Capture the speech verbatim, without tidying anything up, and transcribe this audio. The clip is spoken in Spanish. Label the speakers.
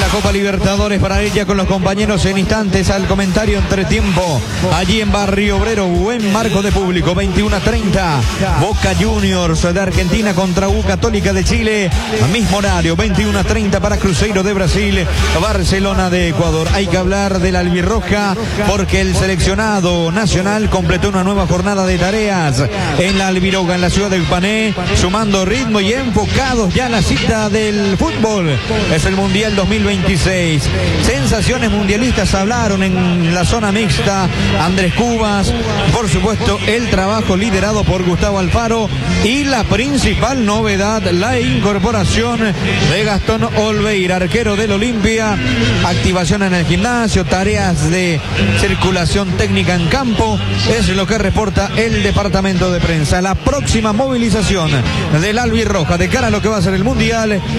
Speaker 1: Copa Libertadores para ella con los compañeros en instantes al comentario entretiempo. Allí en Barrio Obrero, buen marco de público, veintiuno a treinta. Boca Juniors de Argentina contra U Católica de Chile. Mismo horario, veintiuno a treinta para Cruzeiro de Brasil, Barcelona de Ecuador. Hay que hablar de la albirroja porque el seleccionado nacional completó una nueva jornada de tareas en la Albiroga, en la ciudad de Upané, sumando ritmo y enfocados ya a la cita del fútbol. Es el Mundial dos mil veintiséis. Sensaciones mundialistas hablaron en la zona mixta Andrés Cubas, por supuesto el trabajo liderado por Gustavo Alfaro y la principal novedad, la incorporación de Gastón Olveira, arquero del Olimpia. Activación en el gimnasio, tareas de circulación técnica en campo, es lo que reporta el departamento de prensa. La próxima movilización del albirroja de cara a lo que va a ser el Mundial